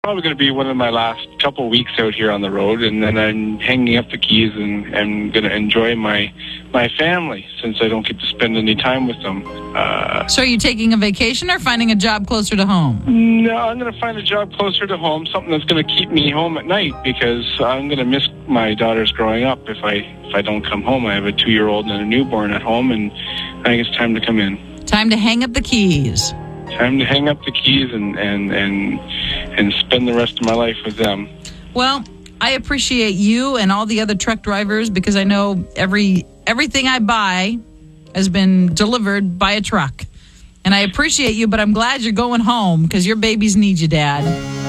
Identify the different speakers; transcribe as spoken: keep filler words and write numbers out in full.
Speaker 1: Probably going to be one of my last couple weeks out here on the road, and then I'm hanging up the keys and, and going to enjoy my my family since I don't get to spend any time with them. Uh,
Speaker 2: so are you taking a vacation or finding a job closer to home?
Speaker 1: No, I'm going to find a job closer to home, something that's going to keep me home at night, because I'm going to miss my daughters growing up if I if I don't come home. I have a two-year-old and a newborn at home, and I think it's time to come in.
Speaker 2: Time to hang up the keys.
Speaker 1: Time to hang up the keys and, and, and, and spend the rest of my life with them.
Speaker 2: Well, I appreciate you and all the other truck drivers because I know every everything I buy has been delivered by a truck. And I appreciate you, but I'm glad you're going home because your babies need you, Dad.